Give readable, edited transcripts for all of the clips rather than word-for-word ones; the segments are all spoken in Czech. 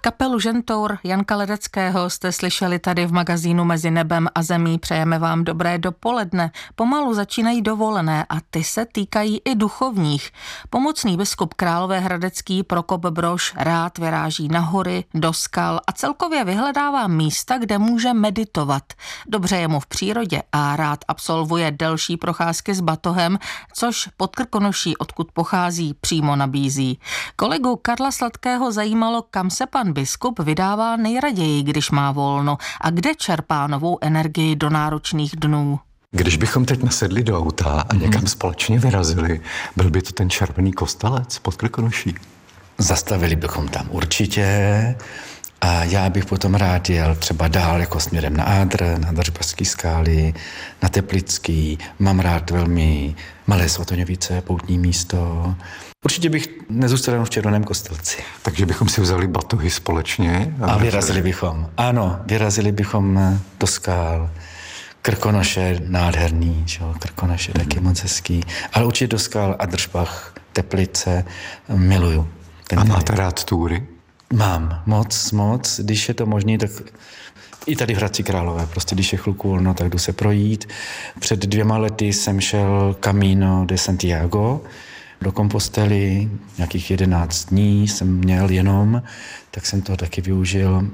Kapelu Žentour Janka Ledeckého jste slyšeli tady v magazínu Mezi nebem a zemí. Přejeme vám dobré dopoledne. Pomalu začínají dovolené a ty se týkají i duchovních. Pomocný biskup Královéhradecký Prokop Brož rád vyráží na hory, do skal a celkově vyhledává místa, kde může meditovat. Dobře je mu v přírodě a rád absolvuje delší procházky s batohem, což pod Krkonoší, odkud pochází, přímo nabízí. Kolegu Karla Sladkého zajímalo, kam se pan biskup vydává nejraději, když má volno a kde čerpá novou energii do náročných dnů. Když bychom teď nasedli do auta a někam společně vyrazili, byl by to ten Červený Kostelec pod Krkonoší? Zastavili bychom tam určitě a já bych potom rád jel třeba dál jako směrem na Ádr, na Držbařský skály, na Teplický. Mám rád velmi Malé Svatoňovice, poutní místo. Určitě bych nezůstal jenom v Červeném Kostelci. Takže bychom si vzali batohy společně? A vyrazili bychom. Ano, vyrazili bychom do skál. Krkonoše nádherný, čo? Krkonoše taky moc hezký. Ale určitě do skál a Držbach, Teplice, miluju. A máte rád túry? Mám, moc. Když je to možné, tak i tady v Hradci Králové. Prostě když je chvilku volno, tak jdu se projít. Před 2 lety jsem šel Camino de Santiago do Compostely. Nějakých 11 dní jsem měl jenom, tak jsem toho taky využil.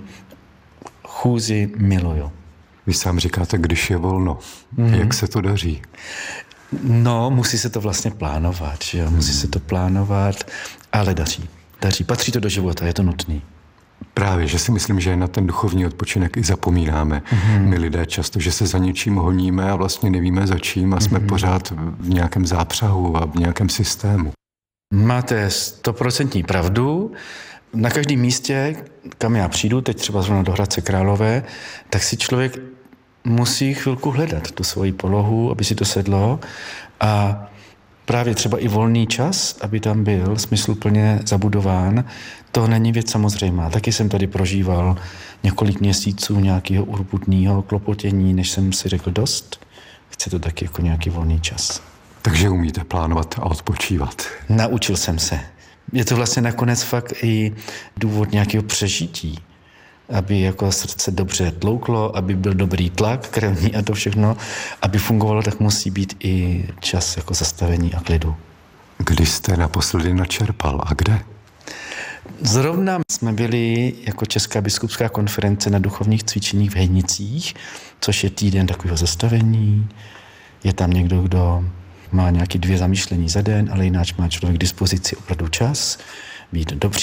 Chůzi miluju. Vy sám říkáte, když je volno. Jak se to daří? No, musí se to vlastně plánovat, že jo? Musí se to plánovat, ale daří. Patří to do života, je to nutný. Právě, že si myslím, že na ten duchovní odpočinek i zapomínáme. My lidé často, že se za něčím honíme a vlastně nevíme za čím a jsme pořád v nějakém zápřahu a v nějakém systému. Máte 100% pravdu. Na každém místě, kam já přijdu, teď třeba zrovna do Hradce Králové, tak si člověk musí chvilku hledat tu svoji polohu, aby si to sedlo a právě třeba i volný čas, aby tam byl smysluplně zabudován, to není věc samozřejmá. Taky jsem tady prožíval několik měsíců nějakého urputného klopotění, než jsem si řekl dost. Chci to taky jako nějaký volný čas. Takže umíte plánovat a odpočívat. Naučil jsem se. Je to vlastně nakonec fakt i důvod nějakého přežití, aby jako srdce dobře tlouklo, aby byl dobrý tlak krevní a to všechno, aby fungovalo, tak musí být i čas jako zastavení a klidu. Kdy jste naposledy načerpal a kde? Zrovna jsme byli jako Česká biskupská konference na duchovních cvičeních v Hejnicích, což je týden takového zastavení. Je tam někdo, kdo má nějaké 2 zamýšlení za den, ale jináč má člověk k dispozici opravdu čas, být dobří